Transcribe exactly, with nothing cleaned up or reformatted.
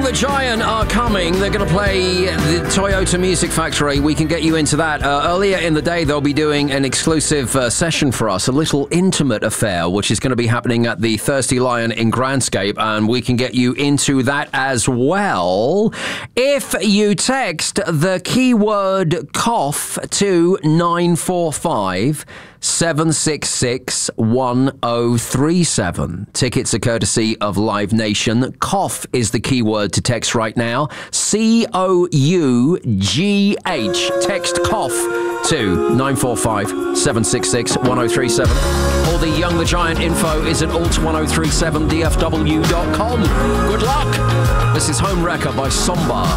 the Giant are coming. They're going to play the Toyota Music Factory. We can get you into that. Uh, earlier in the day, they'll be doing an exclusive uh, session for us, a little intimate affair, which is going to be happening at the Thirsty Lion in Grandscape, and we can get you into that as well if you text the keyword cough to nine four five seven six six one oh three seven. Tickets are courtesy of Live Nation. Cough is the keyword to text right now. C O U G H. Text cough to nine four five seven six six one oh three seven. All the Young the Giant info is at alt ten thirty-seven d f w dot com. Good luck. This is Home Wrecker by Sombar.